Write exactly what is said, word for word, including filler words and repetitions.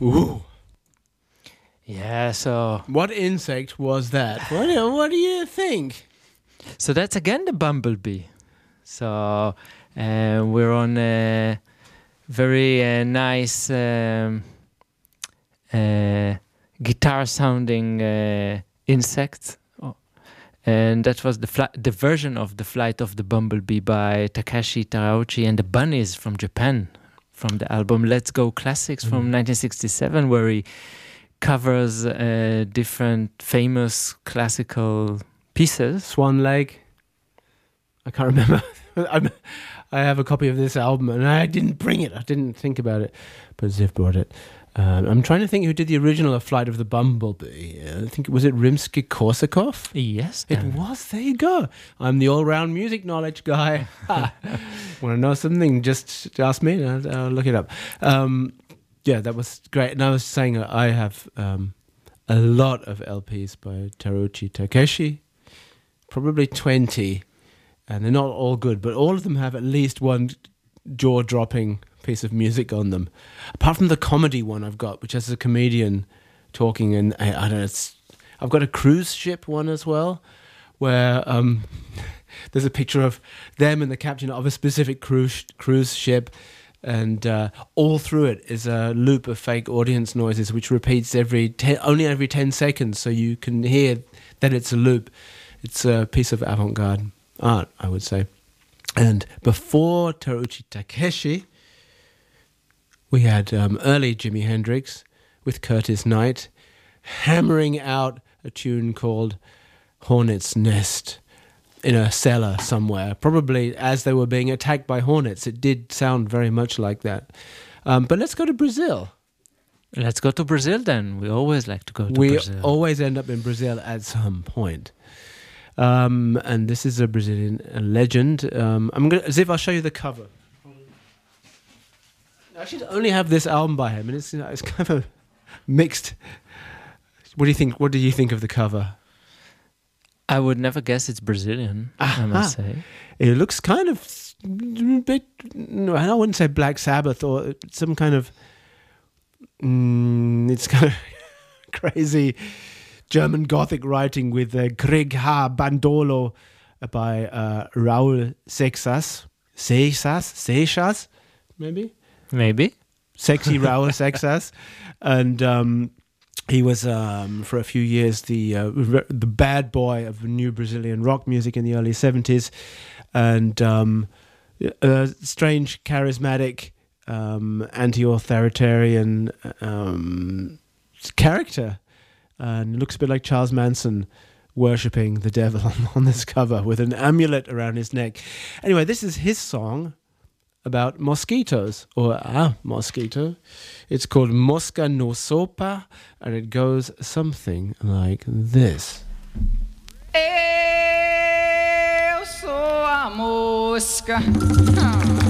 Ooh. Yeah, so What insect was that? What do, what do you think? so that's again the bumblebee. So uh, we're on a very uh, nice um, uh, guitar-sounding uh, insect, oh. And that was the fli- the version of the Flight of the Bumblebee by Takashi Terauchi and the Bunnies from Japan, from the album Let's Go Classics from Mm. nineteen sixty-seven, where he covers uh, different famous classical pieces. Swan Lake. I can't remember. I'm, I have a copy of this album and I didn't bring it. I didn't think about it, but Ziv brought it. Um, I'm trying to think who did the original of Flight of the Bumblebee. I think was it Rimsky-Korsakov? Yes, It Dan. was. There you go. I'm the all-round music knowledge guy. Want to know something? Just ask me. And I'll, I'll look it up. Um, yeah, that was great. And I was saying uh, I have um, a lot of L Ps by Teruchi Takeshi, probably twenty, and they're not all good, but all of them have at least one jaw-dropping piece of music on them. Apart from the comedy one I've got, which has a comedian talking, and I, I don't know. It's, I've got a cruise ship one as well, where um, there's a picture of them and the captain of a specific cruise cruise ship, and uh, all through it is a loop of fake audience noises, which repeats every ten, only every ten seconds, so you can hear that it's a loop. It's a piece of avant-garde art, I would say. And before Teruchi Takeshi, we had um, early Jimi Hendrix with Curtis Knight hammering out a tune called Hornet's Nest in a cellar somewhere, probably as they were being attacked by hornets. It did sound very much like that. Um, but let's go to Brazil. Let's go to Brazil then. We always like to go to we Brazil. always end up in Brazil at some point. Um, and this is a Brazilian legend. Um, I'm gonna, as if I'll show you the cover. I should only have this album by him, and it's, you know, it's kind of mixed. What do you think? What do you think of the cover? I would never guess it's Brazilian, I must say. It looks kind of a bit. No, I wouldn't say Black Sabbath or some kind of. Mm, it's kind of crazy German Gothic writing with uh, Greg Ha Bandolo by uh, Raul Seixas. Seixas? Seixas? Maybe? Maybe. Sexy Raul Seixas. And um, he was, um, for a few years, the uh, r- the bad boy of new Brazilian rock music in the early seventies. And um, a strange, charismatic, um, anti-authoritarian um, character. And it looks a bit like Charles Manson worshipping the devil on, on this cover with an amulet around his neck. Anyway, this is his song about mosquitoes, or a mosquito. It's called Mosca no Sopa, and it goes something like this. Eu sou a mosca.